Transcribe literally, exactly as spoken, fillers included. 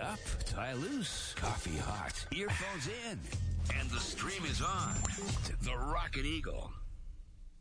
up, tie loose, coffee hot, earphones in, And the stream is on to the Rocket Eagle.